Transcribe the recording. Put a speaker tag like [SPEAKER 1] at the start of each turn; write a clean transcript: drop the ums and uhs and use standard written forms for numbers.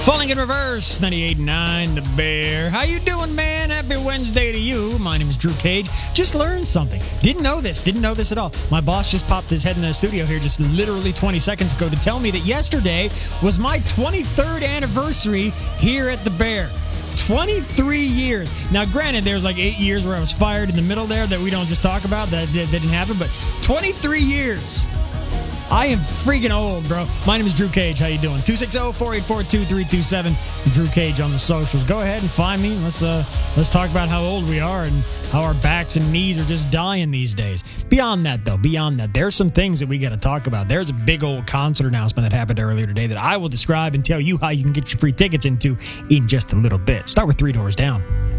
[SPEAKER 1] Falling in Reverse, 98.9 The Bear. How you doing, man? Happy Wednesday to you. My name is Drew Cage. Just learned something. Didn't know this at all. My boss just popped his head in the studio here just literally 20 seconds ago to tell me that yesterday was my 23rd anniversary here at The Bear. 23 years. Now, granted, there's like 8 years where I was fired in the middle there that we don't just talk about. That didn't happen, but 23 years. I am freaking old, bro. My name is Drew Cage. How you doing? 260-484-2327. Drew Cage on the socials. Go ahead and find me. Let's talk about how old we are and how our backs and knees are just dying these days. Beyond that, there's some things that we got to talk about. There's a big old concert announcement that happened earlier today that I will describe and tell you how you can get your free tickets into in just a little bit. Start with Three Doors Down.